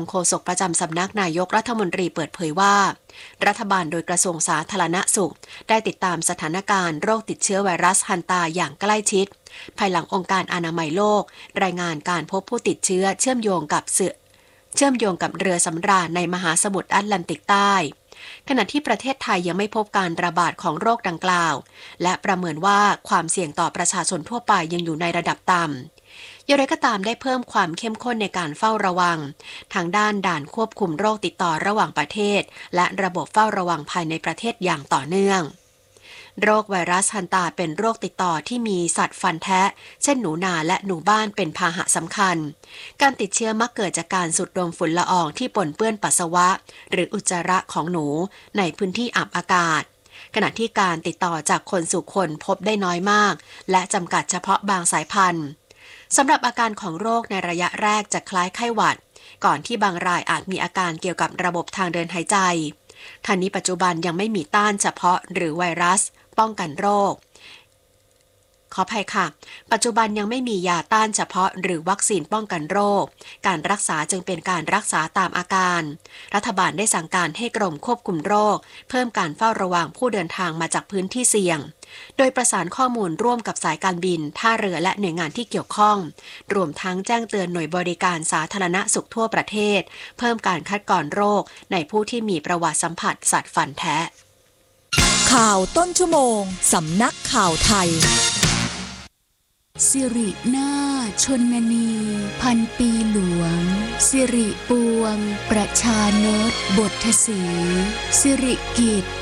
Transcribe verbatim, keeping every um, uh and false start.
โฆษกประจำสำนักนายกรัฐมนตรีเปิดเผยว่ารัฐบาลโดยกระทรวงสาธารณสุขได้ติดตามสถานการณ์โรคติดเชื้อไวรัสฮันตาอย่างใกล้ชิดภายหลังองค์การอนามัยโลกรายงานการพบผู้ติดเชื้อเชื่อมโยงกับเสือเชื่อมโยงกับเรือสำราญในมหาสมุทรแอตแลนติกใต้ขณะที่ประเทศไทยยังไม่พบการระบาดของโรคดังกล่าวและประเมินว่าความเสี่ยงต่อประชาชนทั่วไปยังอยู่ในระดับต่ำอย่างไรก็ตามได้เพิ่มความเข้มข้นในการเฝ้าระวังทางด้านด่านควบคุมโรคติดต่อระหว่างประเทศและระบบเฝ้าระวังภายในประเทศอย่างต่อเนื่องโรคไวรัสฮันตาเป็นโรคติดต่อที่มีสัตว์ฟันแทะเช่นหนูนาและหนูบ้านเป็นพาหะสำคัญการติดเชื้อมักเกิดจากการสูดดมฝุ่นละอองที่ปนเปื้อนปัสสาวะหรืออุจจาระของหนูในพื้นที่อับอากาศขณะที่การติดต่อจากคนสู่คนพบได้น้อยมากและจำกัดเฉพาะบางสายพันธุ์สำหรับอาการของโรคในระยะแรกจะคล้ายไข้หวัดก่อนที่บางรายอาจมีอาการเกี่ยวกับระบบทางเดินหายใจทั้งนี้ปัจจุบันยังไม่มีต้านเฉพาะหรือไวรัสป้องกันโรคขออภัยค่ะปัจจุบันยังไม่มียาต้านเฉพาะหรือวัคซีนป้องกันโรคการรักษาจึงเป็นการรักษาตามอาการรัฐบาลได้สั่งการให้กรมควบคุมโรคเพิ่มการเฝ้าระวังผู้เดินทางมาจากพื้นที่เสี่ยงโดยประสานข้อมูลร่วมกับสายการบินท่าเรือและหน่วยงานที่เกี่ยวข้องรวมทั้งแจ้งเตือนหน่วยบริการสาธารณสุขทั่วประเทศเพิ่มการคัดกรองโรคในผู้ที่มีประวัติสัมผัสสัตว์ฟันแทะข่าวต้นชั่วโมงสำนักข่าวไทยสิรินาถชนนีพันปีหลวงสิริปวงประชานตบทศรีสิริกิจ